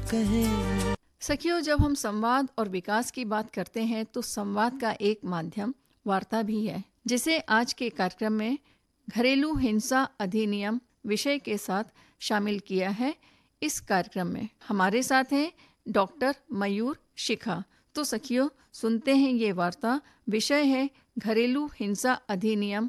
कहें। सखियों, जब हम संवाद और विकास की बात करते हैं तो संवाद का एक माध्यम वार्ता भी है, जिसे आज के कार्यक्रम में घरेलू हिंसा अधिनियम विषय के साथ शामिल किया है। इस कार्यक्रम में हमारे साथ हैं डॉक्टर मयूर शिखा। तो सखियों, सुनते हैं ये वार्ता। विषय है घरेलू हिंसा अधिनियम।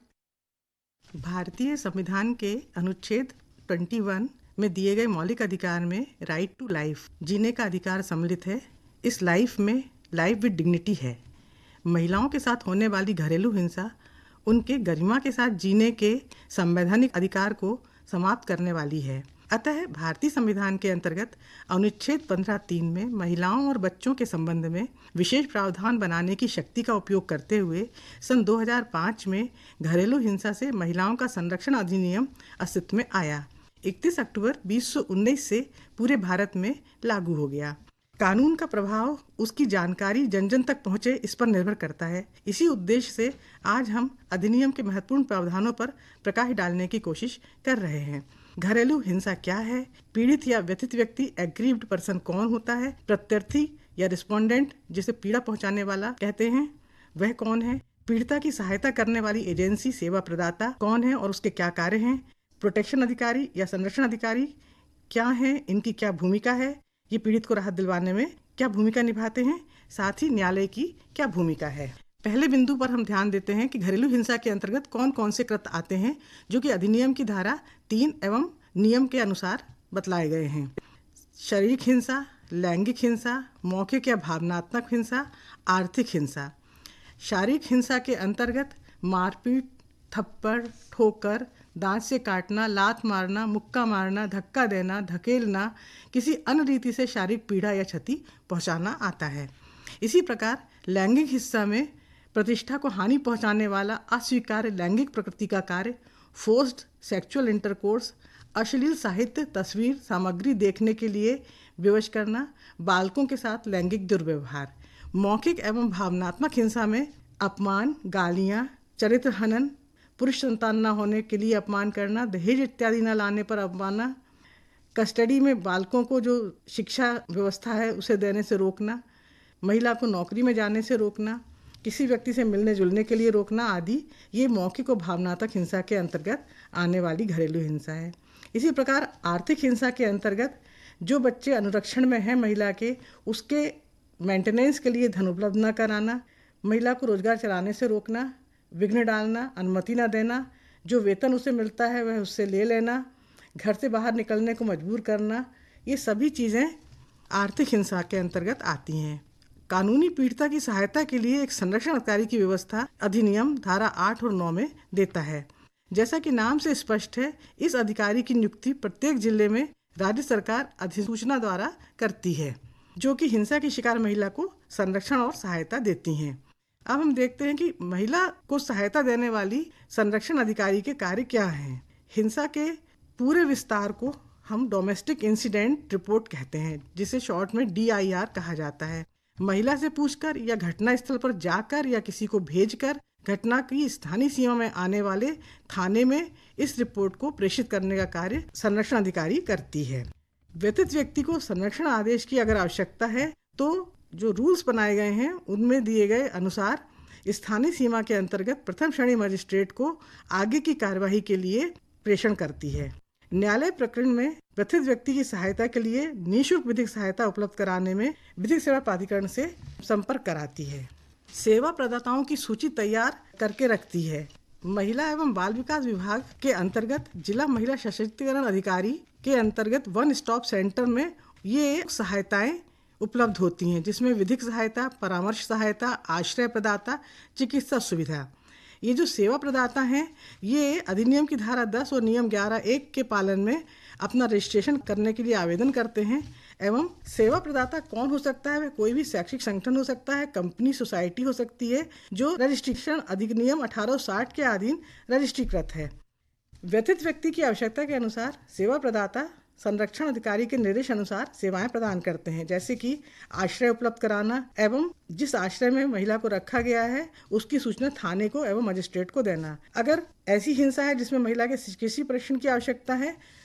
भारतीय संविधान के अनुच्छेद 21 में दिए गए मौलिक अधिकार में राइट टू लाइफ, जीने का अधिकार सम्मिलित है। इस लाइफ में लाइफ विद डिग्निटी है। महिलाओं के साथ होने वाली घरेलू हिंसा उनके गरिमा के साथ जीने के संवैधानिक अधिकार को समाप्त करने वाली है। अतः भारतीय संविधान के अंतर्गत अनुच्छेद 15(3) में महिलाओं और बच्चों के संबंध में विशेष प्रावधान बनाने की शक्ति का उपयोग करते हुए सन 2005 में घरेलू हिंसा से महिलाओं का संरक्षण अधिनियम अस्तित्व में आया। 31 अक्टूबर 2019 से पूरे भारत में लागू हो गया। कानून का प्रभाव उसकी जानकारी जन जन तक पहुंचे, इस पर निर्भर करता है। इसी उद्देश्य से आज हम अधिनियम के महत्वपूर्ण प्रावधानों पर प्रकाश डालने की कोशिश कर रहे हैं। घरेलू हिंसा क्या है? पीड़ित या व्यथित व्यक्ति एग्रीव्ड पर्सन कौन होता है? प्रत्यर्थी या रिस्पोंडेंट, जिसे पीड़ा पहुंचाने वाला कहते हैं, वह कौन है? पीड़िता की सहायता करने वाली एजेंसी सेवा प्रदाता कौन है और उसके क्या कार्य हैं? प्रोटेक्शन अधिकारी या संरक्षण अधिकारी क्या हैं? इनकी क्या भूमिका है? ये पीड़ित को राहत दिलवाने में क्या भूमिका निभाते हैं? साथ ही न्यायालय की क्या भूमिका है? पहले बिंदु पर हम ध्यान देते हैं कि घरेलू हिंसा के अंतर्गत कौन कौन से कृत्य आते हैं, जो कि अधिनियम की धारा 3 एवं नियम के अनुसार बतलाए गए हैं। शारीरिक हिंसा, लैंगिक हिंसा, मौखिक या भावनात्मक हिंसा, आर्थिक हिंसा। शारीरिक हिंसा के अंतर्गत मारपीट, थप्पड़, ठोकर, दांत से काटना, लात मारना, मुक्का मारना, धक्का देना, धकेलना, किसी अन्य रीति से शारीरिक पीड़ा या क्षति पहुंचाना आता है। इसी प्रकार लैंगिक हिस्सा में प्रतिष्ठा को हानि पहुंचाने वाला अस्वीकार्य लैंगिक प्रकृति का कार्य, फोर्स्ड सेक्सुअल इंटरकोर्स, अश्लील साहित्य, तस्वीर, सामग्री देखने के लिए विवश करना, बालकों के साथ लैंगिक दुर्व्यवहार। मौखिक एवं भावनात्मक हिंसा में अपमान, गालियाँ, चरित्र हनन, पुरुष संतान न होने के लिए अपमान करना, दहेज इत्यादि न लाने पर अपमानना, कस्टडी में बालकों को जो शिक्षा व्यवस्था है उसे देने से रोकना, महिला को नौकरी में जाने से रोकना, किसी व्यक्ति से मिलने जुलने के लिए रोकना आदि, ये मौखिक और भावनात्मक हिंसा के अंतर्गत आने वाली घरेलू हिंसा है। इसी प्रकार आर्थिक हिंसा के अंतर्गत जो बच्चे अनुरक्षण में हैं महिला के, उसके मेंटेनेंस के लिए धन उपलब्ध न कराना, महिला को रोजगार चलाने से रोकना, विघ्न डालना, अनुमति न देना, जो वेतन उसे मिलता है वह उससे ले लेना, घर से बाहर निकलने को मजबूर करना, ये सभी चीज़ें आर्थिक हिंसा के अंतर्गत आती हैं। कानूनी पीड़िता की सहायता के लिए एक संरक्षण अधिकारी की व्यवस्था अधिनियम धारा 8 और 9 में देता है। जैसा कि नाम से स्पष्ट है, इस अधिकारी की नियुक्ति प्रत्येक जिले में राज्य सरकार अधिसूचना द्वारा करती है, जो कि हिंसा की शिकार महिला को संरक्षण और सहायता देती हैं। अब हम देखते हैं कि महिला को सहायता देने वाली संरक्षण अधिकारी के कार्य क्या हैं। हिंसा के पूरे विस्तार को हम डोमेस्टिक इंसिडेंट रिपोर्ट कहते हैं, जिसे शॉर्ट में DIR कहा जाता है। महिला से पूछकर या घटना स्थल पर जाकर या किसी को भेजकर घटना की स्थानीय सीमा में आने वाले थाने में इस रिपोर्ट को प्रेषित करने का कार्य संरक्षण अधिकारी करती है। व्यथित व्यक्ति को संरक्षण आदेश की अगर आवश्यकता है तो जो रूल्स बनाए गए हैं उनमें दिए गए अनुसार स्थानीय सीमा के अंतर्गत प्रथम श्रेणी मजिस्ट्रेट को आगे की कार्यवाही के लिए प्रेषण करती है। न्यायालय प्रकरण में व्यथित व्यक्ति की सहायता के लिए निःशुल्क विधिक सहायता उपलब्ध कराने में विधिक सेवा प्राधिकरण से संपर्क कराती है। सेवा प्रदाताओं की सूची तैयार करके रखती है। महिला एवं बाल विकास विभाग के अंतर्गत जिला महिला सशक्तिकरण अधिकारी के अंतर्गत वन स्टॉप सेंटर में ये सहायताएं उपलब्ध होती हैं, जिसमें विधिक सहायता, परामर्श सहायता, आश्रय प्रदाता, चिकित्सा सुविधा। ये जो सेवा प्रदाता हैं ये अधिनियम की धारा 10 और नियम 11(1) के पालन में अपना रजिस्ट्रेशन करने के लिए आवेदन करते हैं। एवं सेवा प्रदाता कौन हो सकता है? वह कोई भी शैक्षिक संगठन हो सकता है, कंपनी, सोसाइटी हो सकती है, जो रजिस्ट्रेशन अधिनियम 1860 के अधीन रजिस्ट्रीकृत है। व्यथित व्यक्ति की आवश्यकता के अनुसार सेवा प्रदाता संरक्षण अधिकारी के निर्देश अनुसार सेवाएं प्रदान करते हैं, जैसे कि आश्रय उपलब्ध कराना एवं जिस आश्रय में महिला को रखा गया है उसकी सूचना थाने को एवं मजिस्ट्रेट को देना। अगर ऐसी हिंसा है जिसमें महिला के किसी परीक्षण की आवश्यकता है